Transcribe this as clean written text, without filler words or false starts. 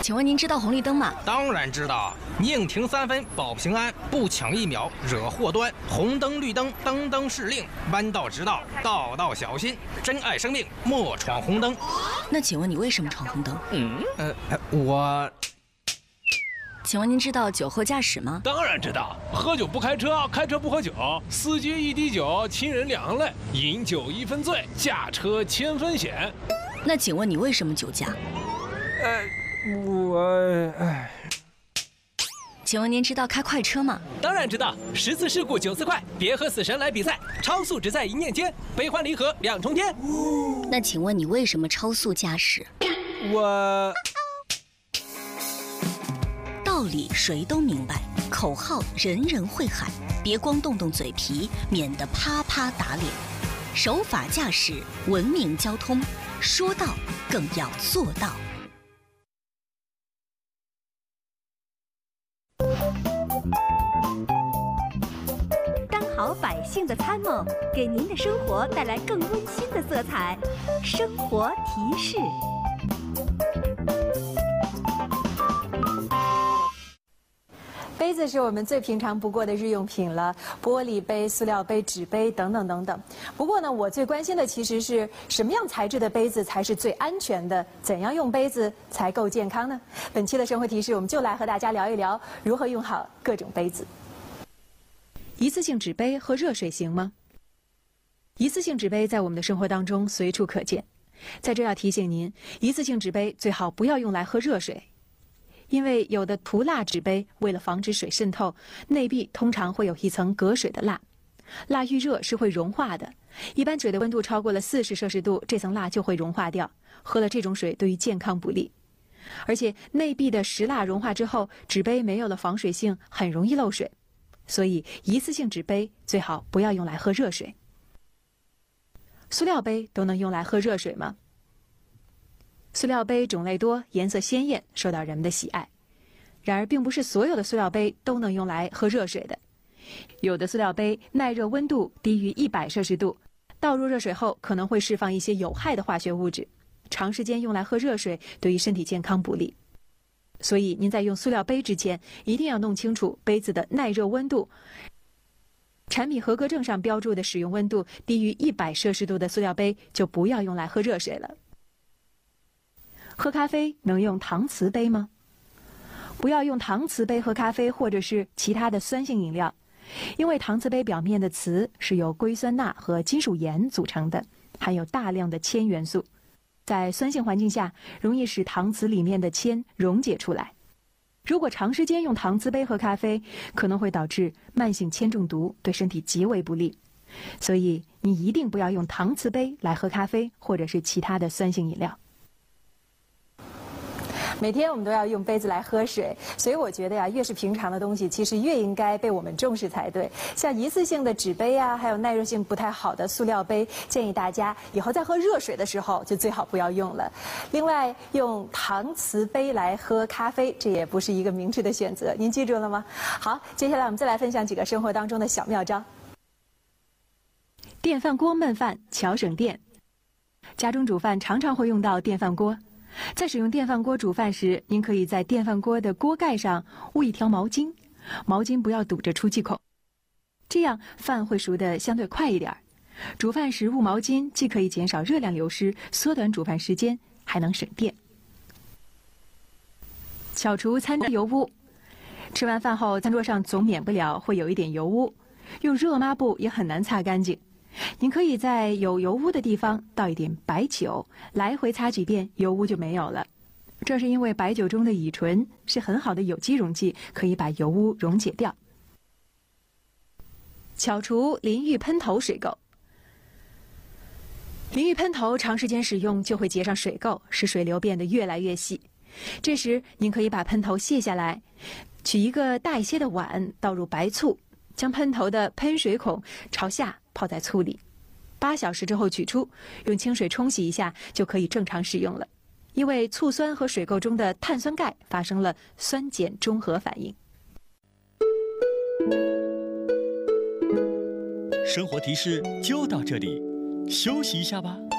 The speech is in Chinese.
请问您知道红绿灯吗？ 当然知道，宁停3分保平安，不抢1秒惹祸端。红灯绿灯，灯灯是令，弯道直道，道道小心。珍爱生命，莫闯红灯。 那请问你为什么闯红灯？ 我。 请问您知道酒后驾驶吗？ 当然知道，喝酒不开车，开车不喝酒，司机一滴酒，亲人两泪，饮酒1分醉，驾车1000分险。 那请问你为什么酒驾？请问您知道开快车吗？ 当然知道，10次事故9次快，别和死神来比赛，超速只在一念间，悲欢离合2重天。 那请问你为什么超速驾驶？道理谁都明白，口号人人会喊，别光动动嘴皮，免得啪啪打脸。守法驾驶，文明交通，说到更要做到。 当好百姓的参谋，给您的生活带来更温馨的色彩。生活提示。 杯子是我们最平常不过的日用品了，玻璃杯、塑料杯、纸杯等等等等。不过呢，我最关心的其实是什么样材质的杯子才是最安全的？怎样用杯子才够健康呢？本期的生活提示，我们就来和大家聊一聊如何用好各种杯子。一次性纸杯喝热水行吗？一次性纸杯在我们的生活当中随处可见，在这要提醒您，一次性纸杯最好不要用来喝热水。因为有的涂蜡纸杯为了防止水渗透，内壁通常会有一层隔水的蜡，蜡遇热是会融化的，一般水的温度超过了40摄氏度，这层蜡就会融化掉，喝了这种水对于健康不利。而且内壁的石蜡融化之后，纸杯没有了防水性，很容易漏水，所以一次性纸杯最好不要用来喝热水。塑料杯都能用来喝热水吗？塑料杯种类多，颜色鲜艳，受到人们的喜爱。然而，并不是所有的塑料杯都能用来喝热水的。有的塑料杯耐热温度低于100摄氏度，倒入热水后可能会释放一些有害的化学物质，长时间用来喝热水对于身体健康不利。所以，您在用塑料杯之前，一定要弄清楚杯子的耐热温度。产品合格证上标注的使用温度低于100摄氏度的塑料杯就不要用来喝热水了。喝咖啡能用搪瓷杯吗？不要用搪瓷杯喝咖啡或者是其他的酸性饮料，因为搪瓷杯表面的瓷是由硅酸钠和金属盐组成的，含有大量的铅元素，在酸性环境下容易使搪瓷里面的铅溶解出来。如果长时间用搪瓷杯喝咖啡，可能会导致慢性铅中毒，对身体极为不利。所以你一定不要用搪瓷杯来喝咖啡或者是其他的酸性饮料。每天我们都要用杯子来喝水，所以我觉得呀，越是平常的东西，其实越应该被我们重视才对。像一次性的纸杯啊，还有耐热性不太好的塑料杯，建议大家以后在喝热水的时候就最好不要用了。另外，用搪瓷杯来喝咖啡，这也不是一个明智的选择，您记住了吗？好，接下来我们再来分享几个生活当中的小妙招。电饭锅焖饭巧省电。家中煮饭常常会用到电饭锅。在使用电饭锅煮饭时，您可以在电饭锅的锅盖上捂一条毛巾，毛巾不要堵着出气口，这样饭会熟得相对快一点。煮饭时捂毛巾，既可以减少热量流失，缩短煮饭时间，还能省电。巧除餐桌油污。吃完饭后，餐桌上总免不了会有一点油污，用热抹布也很难擦干净。您可以在有油污的地方倒一点白酒，来回擦几遍，油污就没有了。这是因为白酒中的乙醇是很好的有机溶剂，可以把油污溶解掉。巧除淋浴喷头水垢。淋浴喷头长时间使用就会结上水垢，使水流变得越来越细。这时您可以把喷头卸下来，取一个大一些的碗，倒入白醋，将喷头的喷水孔朝下泡在醋里，8小时之后取出，用清水冲洗一下就可以正常使用了。因为醋酸和水垢中的碳酸钙发生了酸碱中和反应。 生活提示就到这里，休息一下吧。